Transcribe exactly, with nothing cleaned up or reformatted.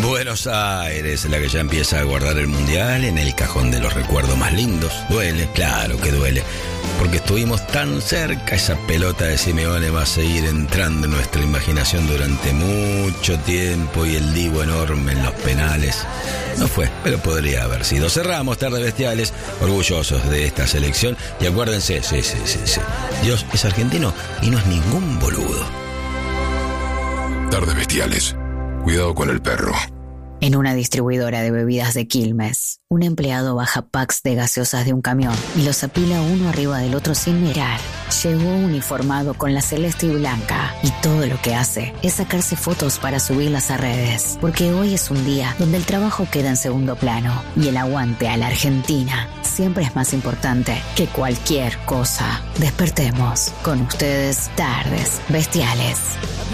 Buenos Aires, la que ya empieza a guardar el mundial en el cajón de los recuerdos más lindos. Duele, claro que duele, porque estuvimos tan cerca. Esa pelota de Simeone va a seguir entrando en nuestra imaginación durante mucho tiempo, y el Divo enorme en los penales. No fue, pero podría haber sido. Cerramos Tardes Bestiales, orgullosos de esta selección. Y acuérdense, sí, sí, sí, sí, Dios es argentino y no es ningún boludo. Tardes Bestiales. Cuidado con el perro. En una distribuidora de bebidas de Quilmes, un empleado baja packs de gaseosas de un camión y los apila uno arriba del otro sin mirar. Llegó uniformado con la celeste y blanca, y todo lo que hace es sacarse fotos para subirlas a redes, porque hoy es un día donde el trabajo queda en segundo plano y el aguante a la Argentina siempre es más importante que cualquier cosa. Despertemos con ustedes Tardes Bestiales.